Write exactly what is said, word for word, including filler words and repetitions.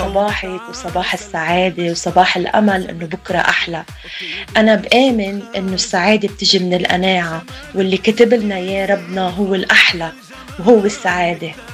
صباحك وصباح السعادة وصباح الأمل إنه بكرة أحلى. أنا بآمن إنه السعادة بتجي من القناعة، واللي كتب لنا يا ربنا هو الأحلى وهو السعادة.